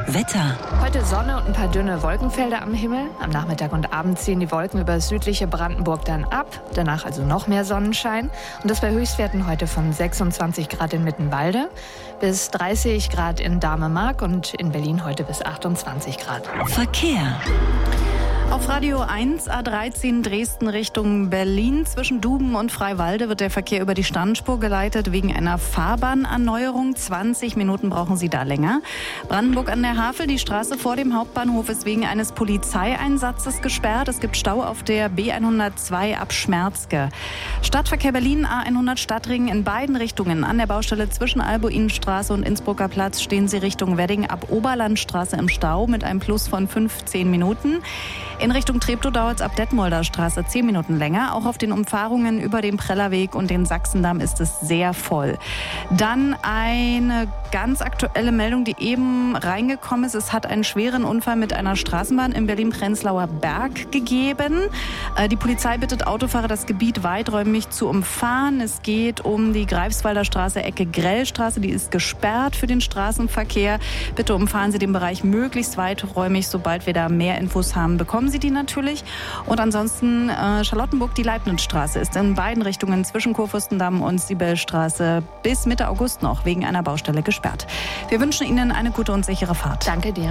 Wetter. Heute Sonne und ein paar dünne Wolkenfelder am Himmel. Am Nachmittag und Abend ziehen die Wolken über das südliche Brandenburg dann ab. Danach also noch mehr Sonnenschein. Und das bei Höchstwerten heute von 26 Grad in Mittenwalde bis 30 Grad in Dahme-Mark und in Berlin heute bis 28 Grad. Verkehr. Auf Radio 1 A13 Dresden Richtung Berlin. Zwischen Duben und Freiwalde wird der Verkehr über die Standspur geleitet wegen einer Fahrbahnerneuerung. 20 Minuten brauchen Sie da länger. Brandenburg an der Havel, die Straße vor dem Hauptbahnhof ist wegen eines Polizeieinsatzes gesperrt. Es gibt Stau auf der B102 ab Schmerzke. Stadtverkehr Berlin A100 Stadtring in beiden Richtungen. An der Baustelle zwischen Albuinenstraße und Innsbrucker Platz stehen Sie Richtung Wedding ab Oberlandstraße im Stau mit einem Plus von 15 Minuten. In Richtung Treptow dauert es ab Detmolder Straße 10 Minuten länger. Auch auf den Umfahrungen über den Prellerweg und den Sachsendamm ist es sehr voll. Dann eine ganz aktuelle Meldung, die eben reingekommen ist. Es hat einen schweren Unfall mit einer Straßenbahn im Berlin-Prenzlauer Berg gegeben. Die Polizei bittet Autofahrer, das Gebiet weiträumig zu umfahren. Es geht um die Greifswalder Straße, Ecke Grellstraße. Die ist gesperrt für den Straßenverkehr. Bitte umfahren Sie den Bereich möglichst weiträumig. Sobald wir da mehr Infos haben, bekommen Sie die natürlich. Und ansonsten Charlottenburg, die Leibnizstraße ist in beiden Richtungen zwischen Kurfürstendamm und Sibelstraße bis Mitte August noch wegen einer Baustelle gesperrt. Wir wünschen Ihnen eine gute und sichere Fahrt. Danke dir.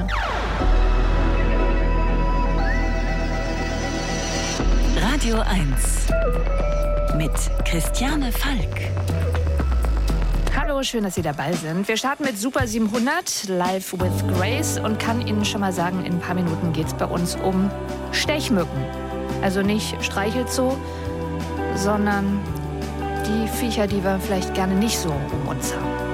Radio 1 mit Christiane Falk. Hallo, schön, dass Sie dabei sind. Wir starten mit Super 700, Live with Grace, und kann Ihnen schon mal sagen, in ein paar Minuten geht es bei uns um Stechmücken. Also nicht Streichelzoo, sondern die Viecher, die wir vielleicht gerne nicht so um uns haben.